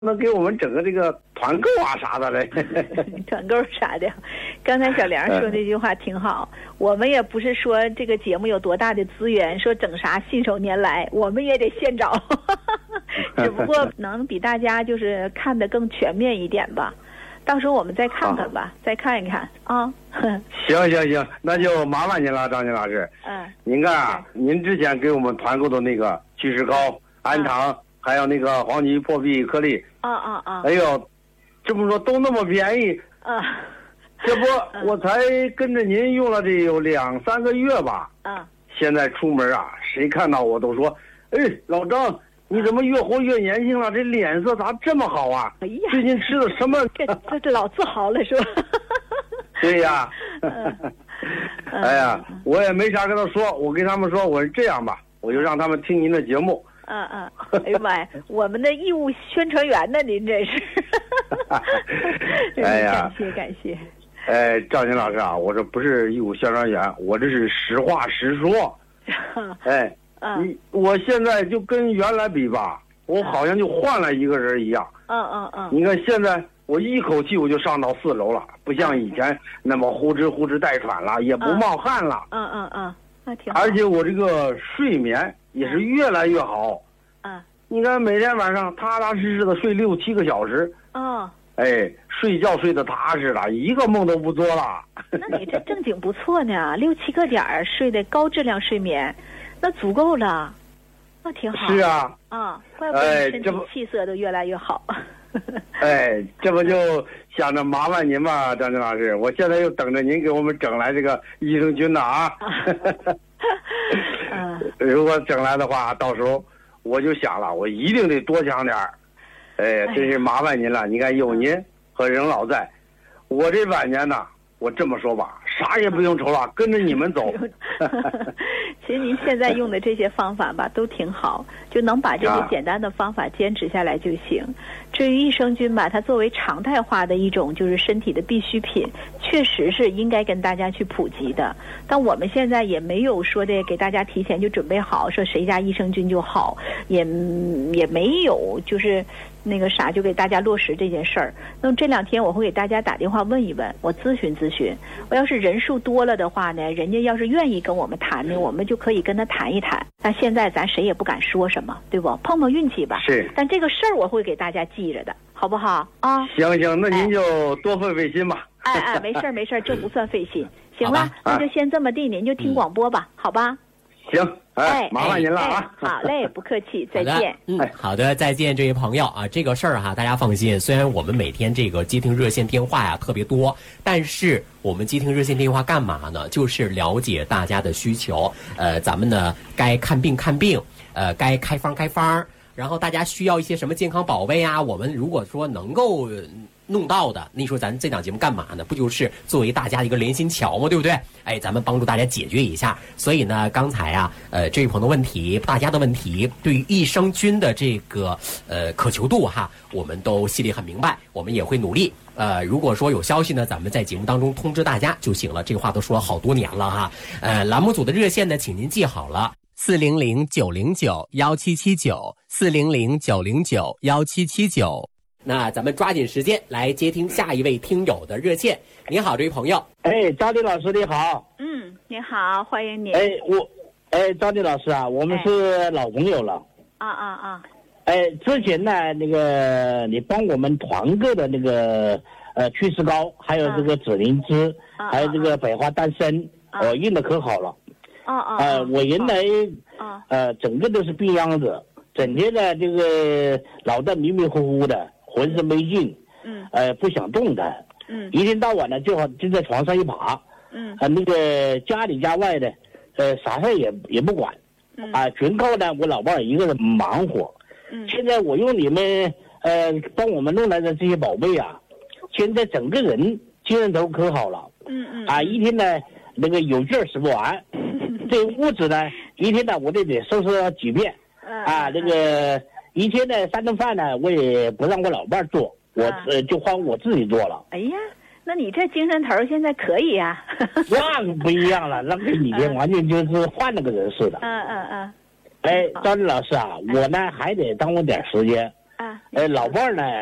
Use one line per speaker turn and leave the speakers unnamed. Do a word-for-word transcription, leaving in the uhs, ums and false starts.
能给我们整个这个团购啊啥的嘞？
团购啥的，刚才小梁说那句话挺好。我们也不是说这个节目有多大的资源，说整啥信手拈来，我们也得现找，只不过能比大家就是看得更全面一点吧。到时候我们再看看吧，啊、再看一看啊。
行行行，那就麻烦您了，张金老师。嗯，您看啊，您之前给我们团购的那个祛湿膏、氨糖。嗯，还有那个黄芪破壁颗粒，
啊啊啊！
哎呦，这么说都那么便宜
啊！
这不，我才跟着您用了这有两三个月吧。
啊！
现在出门啊，谁看到我都说：“哎，老张，你怎么越活越年轻了？这脸色咋这么好啊？
哎呀，
最近吃的什么？”
这这这老自豪了是吧？
对呀。哎呀，我也没啥跟他说，我跟他们说，我是这样吧，我就让他们听您的节目。
嗯嗯，哎呀妈呀，我们的义务宣传员呢，您这是。
哎呀，
感谢感谢。
哎，赵金老师啊，我这不是义务宣传员，我这是实话实说。哎，
嗯，
你我现在就跟原来比吧，我好像就换了一个人一样。
嗯嗯嗯。
你看现在我一口气我就上到四楼了，不像以前那么呼哧呼哧带喘了，也不冒汗了。
嗯嗯嗯，那挺好。
而且我这个睡眠也是越来越好。
嗯，
你看每天晚上踏踏实实的睡六七个小时。
哦。
哎，睡觉睡得踏实了，一个梦都不做了。
那你这正经不错呢，六七个点儿睡的高质量睡眠，那足够了，那挺好。
是啊。
啊，怪不得你身体气色都越来越好。
哎，这不就想着麻烦您嘛，张金老师，我现在又等着您给我们整来这个益生菌呢啊。
嗯，
如果整来的话，到时候我就想了，我一定得多抢点儿。哎，真是麻烦您了。你看有您和任老在，我这晚年呢，我这么说吧，啥也不用愁了，跟着你们走。
其实您现在用的这些方法吧，都挺好，就能把这些简单的方法坚持下来就行。至于益生菌吧，它作为常态化的一种就是身体的必需品，确实是应该跟大家去普及的。但我们现在也没有说的给大家提前就准备好，说谁家益生菌就好，也也没有就是那个啥就给大家落实这件事儿。那么这两天我会给大家打电话问一问，我咨询咨询。我要是人数多了的话呢，人家要是愿意跟我们谈呢，我们就可以跟他谈一谈。但现在咱谁也不敢说什么，对不？碰碰运气吧。
是。
但这个事儿我会给大家记着的，好不好啊？
行行，那您就多费费心吧。
哎哎，没事儿没事儿，这不算费心。行了，那就先这么地，您就听广播吧，好吧？
行，哎，麻烦您了啊！
哎哎、好嘞，不客气，再见。
嗯，好的，再见，这位朋友啊，这个事儿哈，大家放心。虽然我们每天这个接听热线电话呀特别多，但是我们接听热线电话干嘛呢？就是了解大家的需求。呃，咱们呢该看病看病，呃，该开方开方，然后大家需要一些什么健康宝贝啊，我们如果说能够弄到的，那你说咱这档节目干嘛呢？不就是作为大家的一个连心桥吗？对不对？哎，咱们帮助大家解决一下。所以呢，刚才啊，呃，这位朋友的问题，大家的问题，对于益生菌的这个呃渴求度哈，我们都心里很明白，我们也会努力。呃，如果说有消息呢，咱们在节目当中通知大家就行了。这个话都说了好多年了哈。呃，栏目组的热线呢，请您记好了。四零零九零九幺七七九，四零零九零九幺七七九。那咱们抓紧时间来接听下一位听友的热线。你好，这位朋友。
哎，张迪老师你好。
嗯，你好，欢迎你。
哎，我，哎，张迪老师啊，我们是老朋友了。
啊啊啊！
哎，之前呢，那个你帮我们团购的那个呃祛湿膏，还有这个紫灵芝，
啊、
还有这个百花丹参，我、呃、用的可好了。
啊啊！
呃，我原来
啊
呃整个都是病秧子，整天呢这个脑袋迷迷糊糊的。浑身没劲，
嗯，
呃，不想动弹，
嗯，
一天到晚呢就好就在床上一爬，
嗯，
啊，那个家里家外的，呃，啥事也也不管，
嗯，
啊，全靠呢我老伴儿一个人忙活，
嗯，
现在我用你们呃帮我们弄来的这些宝贝啊，现在整个人精神头可好了，
嗯嗯，
啊，一天呢那个有劲儿使不完，这屋子呢一天呢我得得收拾几遍，啊，那个。一天呢，三顿饭呢，我也不让我老伴做，我呃就换我自己做了。
哎呀，那你这精神头现在可以呀、啊？
那不一样了，那跟以前完全就是换了个人似的。
嗯嗯嗯。
哎，张丽老师啊，我呢还得耽误点时间。
啊，
呃，老伴儿呢。